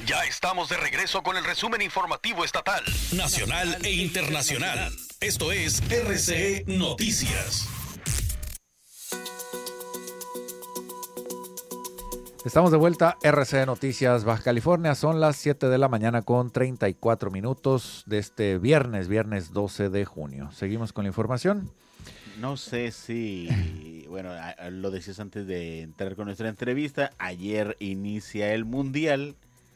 Ya estamos de regreso con el resumen informativo estatal, nacional e internacional. Esto es RCE Noticias. Estamos de vuelta, RCE Noticias Baja California. Son las 7 de la mañana con 34 minutos de este viernes 12 de junio. Seguimos con la información. No sé si, bueno, lo decías antes de entrar con nuestra entrevista. Ayer inicia el Mundial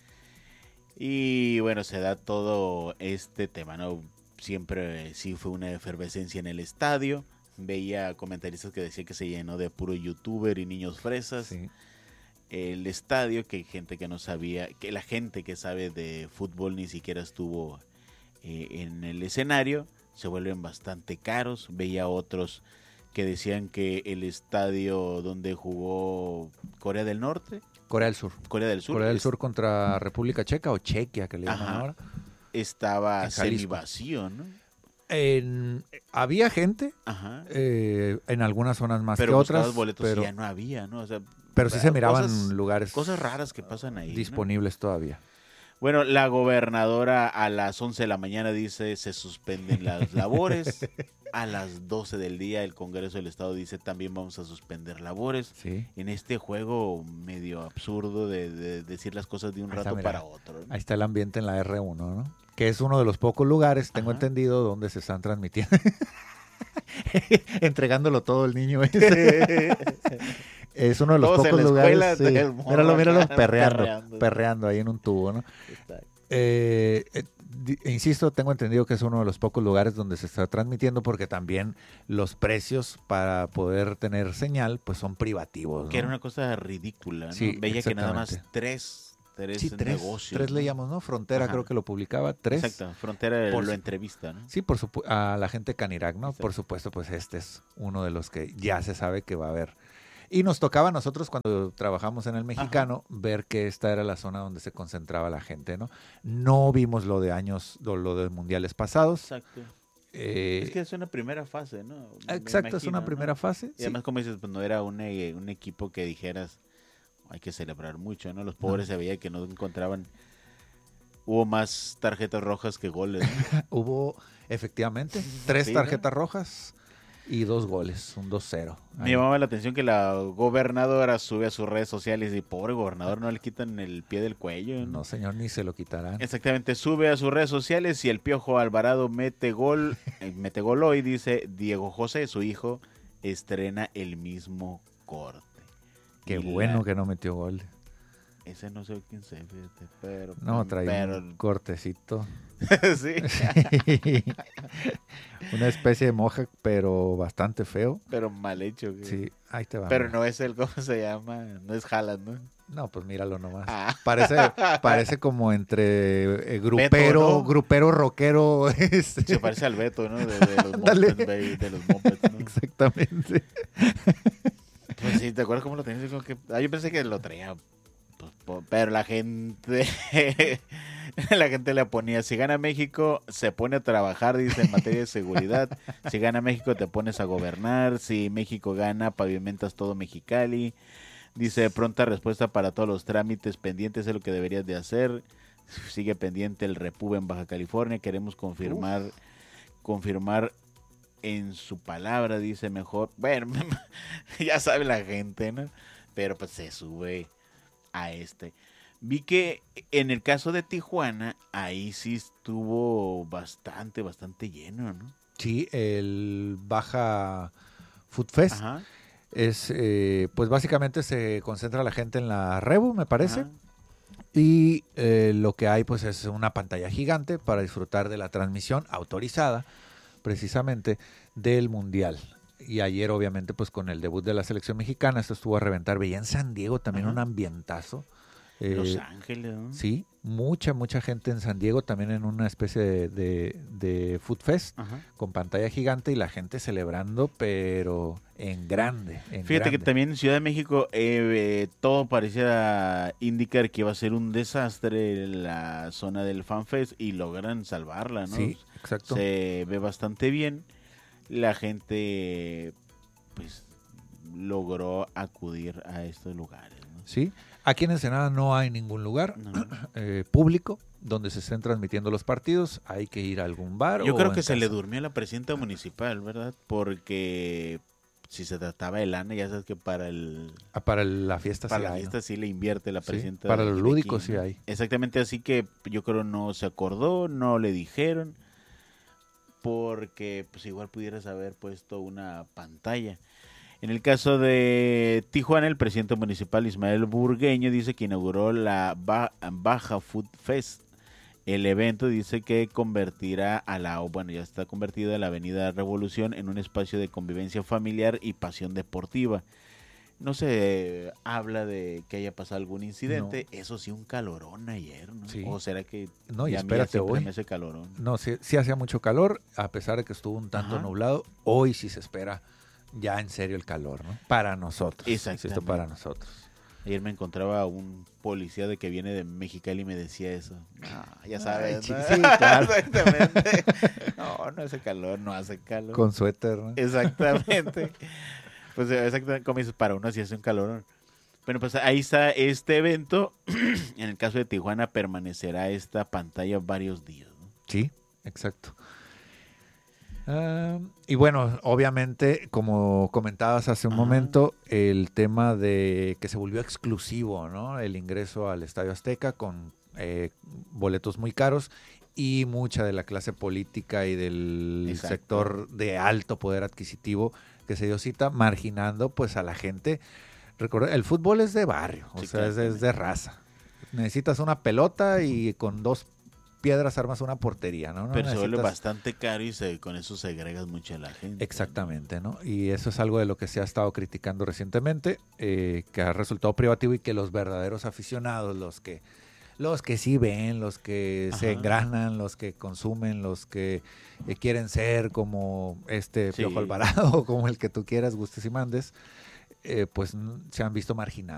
y bueno, se da todo este tema, ¿no? Siempre sí fue una efervescencia en el estadio. Veía comentaristas que decían que se llenó de puro youtuber y niños fresas. Sí. El estadio, que hay gente que no sabía, que la gente que sabe de fútbol ni siquiera estuvo en el escenario, se vuelven bastante caros. Veía otros que decían que el estadio donde jugó Corea del Norte, Corea del Sur. Corea del Sur contra República Checa o Chequia, que le llaman ahora. Estaba En Jalisco. semivacío, ¿no? Había gente, en algunas zonas más que otras, boletos pero ya no había, ¿no? O sea, pero sí se miraban lugares, cosas raras que pasan ahí, disponibles, ¿no? Todavía. Bueno, la gobernadora a las 11 de la mañana dice se suspenden las labores. A las 12 del día el Congreso del Estado dice también vamos a suspender labores. Sí. En este juego medio absurdo de decir las cosas de un rato para otro, ¿no? Ahí está el ambiente en la R1, ¿no? Que es uno de los pocos lugares, tengo entendido, donde se están transmitiendo. Entregándolo todo el niño. Es uno de los pocos lugares. Sí. Míralo perreando ahí en un tubo, ¿no? Insisto, tengo entendido que es uno de los pocos lugares donde se está transmitiendo, porque también los precios para poder tener señal pues son privativos, ¿no? Que era una cosa ridícula, ¿no? Sí, veía que nada más tres negocios. Tres leíamos, ¿no? Frontera creo que lo publicaba, 3. Exacto, Frontera lo entrevista, ¿no? Sí, a la gente Canirac, ¿no? Exacto. Por supuesto, pues este es uno de los que ya se sabe que va a haber. Y nos tocaba a nosotros, cuando trabajamos en el Mexicano, ver que esta era la zona donde se concentraba la gente, ¿no? No vimos lo de mundiales pasados. Exacto. Es que es una primera fase, ¿no? Exacto, es una primera fase. Y además, como dices, pues no era un equipo que dijeras, hay que celebrar mucho, ¿no? Los pobres se veía que no encontraban. Hubo más tarjetas rojas que goles, ¿no? Hubo, efectivamente, 3 tarjetas rojas y 2 goles, un 2-0. Me llamaba la atención que la gobernadora sube a sus redes sociales y pobre gobernador, no le quitan el pie del cuello. No, señor, ni se lo quitarán. Exactamente, sube a sus redes sociales y el Piojo Alvarado mete gol hoy, dice Diego José, su hijo, estrena el mismo corte. Qué bueno que no metió gol. Ese no sé quién se fíjate, pero... No, trae un cortecito. Sí. Una especie de moja, pero bastante feo. Pero mal hecho. Sí, ahí te va. Pero no es el, ¿cómo se llama? No es Haaland, ¿no? No, pues míralo nomás. Ah. Parece como entre grupero, Beto, ¿no? Grupero rockero. Se parece al Beto, ¿no? De los Muppets, ¿no? Exactamente. Pues sí, ¿te acuerdas cómo lo tenías? Yo pensé que lo traía, pues, pero la gente le ponía, si gana México, se pone a trabajar, dice, en materia de seguridad. Si gana México, te pones a gobernar. Si México gana, pavimentas todo Mexicali. Dice, pronta respuesta para todos los trámites pendientes, es lo que deberías de hacer. Sigue pendiente el Repub en Baja California. Queremos confirmar en su palabra, dice mejor. Bueno, ya sabe la gente, ¿no? Pero pues se sube a este. Vi que en el caso de Tijuana, ahí sí estuvo bastante lleno, ¿no? Sí, el Baja Food Fest. Ajá. Es, pues básicamente se concentra la gente en la Rebu, me parece. Ajá. Y lo que hay pues es una pantalla gigante para disfrutar de la transmisión autorizada precisamente del Mundial. Y ayer obviamente pues con el debut de la selección mexicana, esto estuvo a reventar. Veía en San Diego también un ambientazo. Los Ángeles, ¿no? Sí, mucha gente en San Diego también en una especie de Food Fest. Ajá. Con pantalla gigante y la gente celebrando, pero en grande. Fíjate que también en Ciudad de México todo parecía indicar que iba a ser un desastre la zona del Fan Fest y logran salvarla, ¿no? Sí, exacto. Se ve bastante bien. La gente pues logró acudir a estos lugares, ¿no? Sí. Aquí en Ensenada no hay ningún lugar público donde se estén transmitiendo los partidos. Hay que ir a algún bar. Yo o creo en que se casa. le durmió a la presidenta municipal, ¿verdad? Porque si se trataba de lana, ya sabes que para La fiesta para sí la hay, fiesta ¿no? sí le invierte la Sí, presidenta. para de lo aquí, lúdico ¿no? sí hay. Exactamente, así que yo creo no se acordó, no le dijeron, porque pues igual pudieras haber puesto una pantalla. En el caso de Tijuana, el presidente municipal Ismael Burgueño dice que inauguró la Baja Food Fest. El evento dice que ya está convertida a la Avenida Revolución en un espacio de convivencia familiar y pasión deportiva. No se habla de que haya pasado algún incidente, eso sí, un calorón ayer, ¿no? Sí. ¿O será que No, y ya a mí espérate siempre hoy. me hace calorón? No, sí hacía mucho calor, a pesar de que estuvo un tanto Ajá. nublado. Hoy sí se espera ya en serio el calor, ¿no? Para nosotros. Exactamente. Insisto, para nosotros. Ayer me encontraba un policía de que viene de Mexicali y me decía eso. No, ya sabes. Ay, ¿no? sí, claro. Exactamente. No hace calor, no hace calor. Con suéter, ¿no? Exactamente. Pues exactamente como dices, para uno sí hace un calorón. Bueno, pues ahí está este evento. En el caso de Tijuana permanecerá esta pantalla varios días, ¿no? Sí, exacto. Y bueno, obviamente, como comentabas hace un Ajá. momento, el tema de que se volvió exclusivo, ¿no? El ingreso al Estadio Azteca con boletos muy caros y mucha de la clase política y del Exacto. sector de alto poder adquisitivo que se dio cita, marginando pues a la gente. Recuerda, el fútbol es de barrio, Sí, o sea, claro. es de raza. Necesitas una pelota y con 2 piedras armas una portería, ¿no? No Pero se vuelve necesitas- bastante caro y con eso se agregas mucho a la gente. Exactamente, ¿no? Y eso es algo de lo que se ha estado criticando recientemente, que ha resultado privativo y que los verdaderos aficionados, los que sí ven, los que se Ajá. engranan, los que consumen, los que quieren ser como Sí. Piojo Alvarado o como el que tú quieras, gustes y mandes, pues se han visto marginados.